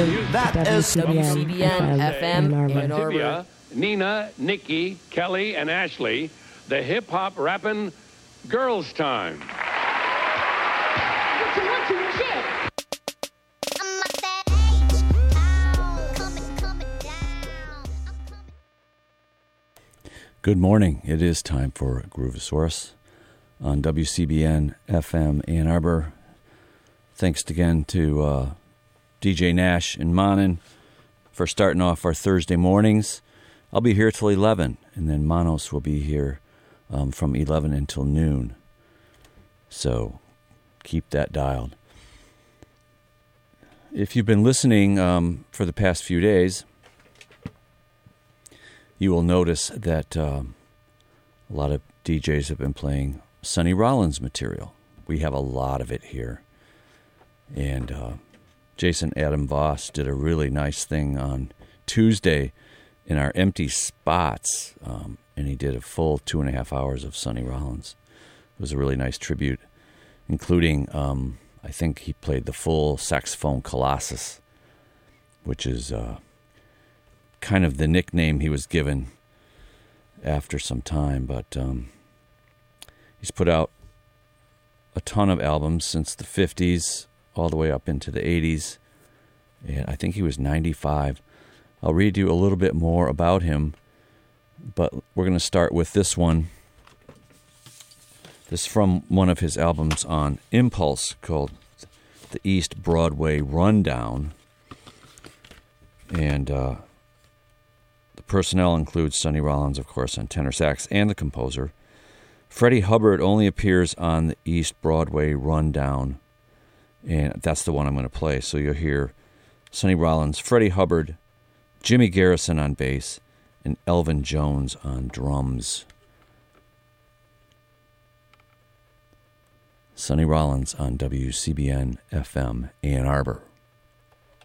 That is WCBN FM in Lativia, Arbor. Nina, Nikki, Kelly, and Ashley, the hip-hop rapping Girls Time. Good morning. It is time for Groovosaurus on WCBN FM Ann Arbor. Thanks again to DJ Nash and Monin for starting off our Thursday mornings. I'll be here till 11, and then Manos will be here from 11 until noon. So keep that dialed. If you've been listening for the past few days, you will notice that a lot of DJs have been playing Sonny Rollins material. We have a lot of it here. And Jason Adam Voss did a really nice thing on Tuesday in our empty spots, and he did a full 2.5 hours of Sonny Rollins. It was a really nice tribute, including, I think he played the full saxophone Colossus, which is kind of the nickname he was given after some time, but he's put out a ton of albums since the 50s all the way up into the 80s, and I think he was 95. I'll read you a little bit more about him, but we're going to start with this one. This is from one of his albums on Impulse called The East Broadway Rundown, and the personnel includes Sonny Rollins, of course, on tenor sax, and the composer. Freddie Hubbard only appears on the East Broadway Rundown, and that's the one I'm going to play. So you'll hear Sonny Rollins, Freddie Hubbard, Jimmy Garrison on bass, and Elvin Jones on drums. Sonny Rollins on WCBN FM Ann Arbor.